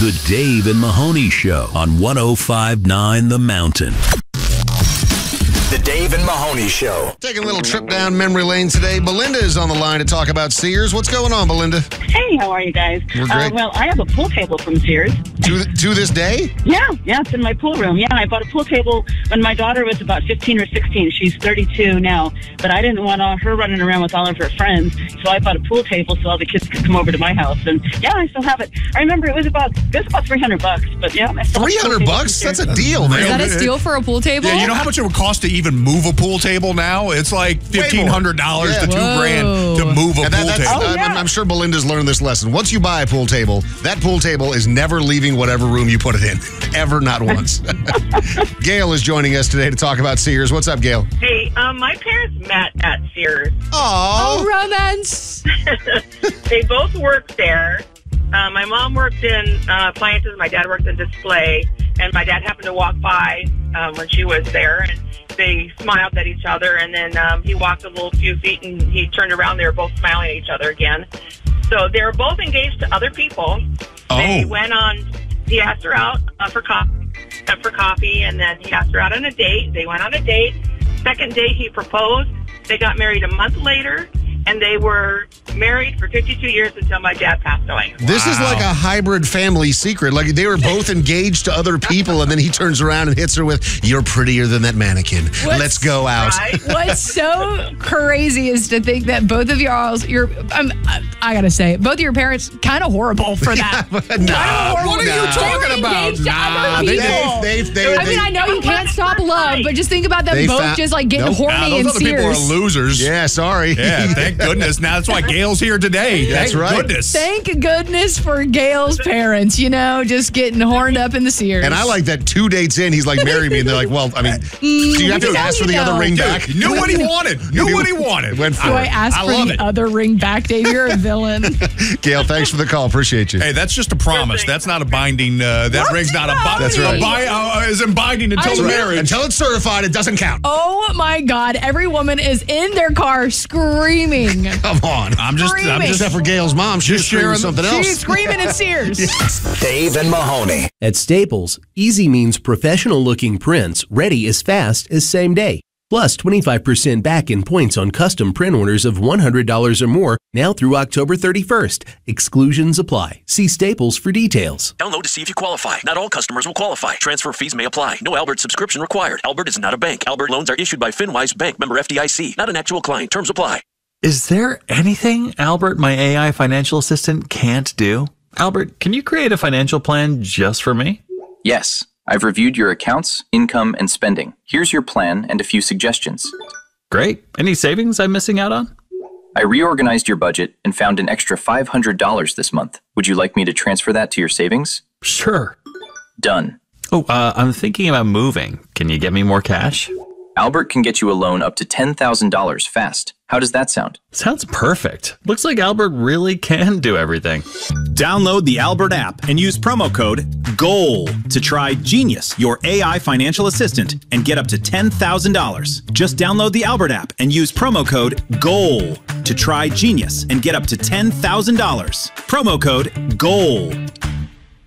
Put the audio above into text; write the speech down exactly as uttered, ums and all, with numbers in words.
The Dave and Mahoney Show on one oh five point nine The Mountain. The Dave and Mahoney Show. Taking a little trip down memory lane today. Belinda is on the line to talk about Sears. What's going on, Belinda? Hey, how are you guys? We're great. Uh, well, I have a pool table from Sears. To, to this day? Yeah, yeah, it's in my pool room. Yeah, I bought a pool table when my daughter was about fifteen or sixteen. She's thirty-two now, but I didn't want all, her running around with all of her friends, so I bought a pool table so all the kids could come over to my house. And yeah, I still have it. I remember it was about it was about three hundred bucks, but yeah, three hundred bucks? That's a deal, man. Is that a steal for a pool table? Yeah, you know how much it would cost to even move a pool table now? It's like fifteen hundred dollars Yeah. to two Whoa. grand to move a And pool that, that's, table. Oh, yeah. I'm, I'm sure Belinda's learned this lesson. Once you buy a pool table, that pool table is never leaving whatever room you put it in. Ever, not once. Gail is joining us today to talk about Sears. What's up, Gail? Hey, um, my parents met at Sears. Oh, Oh, romance. They both worked there. Uh, my mom worked in uh, appliances. My dad worked in display. And my dad happened to walk by um, when she was there. And they smiled at each other. And then um, he walked a little few feet and he turned around. They were both smiling at each other again. So they were both engaged to other people. Oh. They went on, he asked her out uh, for, co- uh, for coffee. And then he asked her out on a date. They went on a date. Second date, he proposed. They got married a month later. And they were married for fifty-two years until my dad passed away. this is like a hybrid family secret. Like they were both engaged to other people, and then he turns around and hits her with, "You're prettier than that mannequin. What's- Let's go out." Right? What's so crazy is to think that both of y'all's, your, um, I, I gotta say, both of your parents kind of horrible for that. Nah, What are you nah. talking They were about? engaged to Nah, other they- people. They've, they've, they, I mean, I know you can't stop love, but just think about them They both found- just like getting Nope. horny Nah, in those other people are Sears. losers. Yeah, sorry. Yeah, thank goodness. Now that's why Gail's here today. That's Thank right. goodness. Thank goodness for Gail's parents, you know, just getting horned up in the Sears. And I like that two dates in, he's like, "Marry me." And they're like, "Well, I mean, do you have to Dude, ask for the you other know. ring Dude, back?" knew what he wanted. Knew what he wanted. Went for Do I it. ask I for love the it. other ring back, Dave? You're a villain. Gail, thanks for the call. Appreciate you. Hey, that's just a promise. That's not a binding. Uh, that What ring's not a about binding. That's right. A bi- uh, isn't binding until I the know. marriage. Until it's certified, it doesn't count. Oh my God! Every woman is in their car screaming. Come on. I'm just. I'm Screaming. just. Except for Gail's mom, she's Just screaming sharing- something She's else. screaming at Sears. Dave and Mahoney. At Staples, easy means professional-looking prints ready as fast as same day. Plus twenty-five percent back in points on custom print orders of one hundred dollars or more now through October thirty-first. Exclusions apply. See Staples for details. Download to see if you qualify. Not all customers will qualify. Transfer fees may apply. No Albert subscription required. Albert is not a bank. Albert loans are issued by FinWise Bank, member F D I C. Not an actual client. Terms apply. Is there anything Albert, my A I financial assistant, can't do? Albert, can you create a financial plan just for me? Yes, I've reviewed your accounts, income, and spending. Here's your plan and a few suggestions. Great. Any savings I'm missing out on? I reorganized your budget and found an extra five hundred dollars this month. Would you like me to transfer that to your savings? Sure. Done. Oh, uh, I'm thinking about moving. Can you get me more cash? Albert can get you a loan up to ten thousand dollars fast. How does that sound? Sounds perfect. Looks like Albert really can do everything. Download the Albert app and use promo code GOAL to try Genius, your A I financial assistant, and get up to ten thousand dollars. Just download the Albert app and use promo code GOAL to try Genius and get up to ten thousand dollars. Promo code GOAL.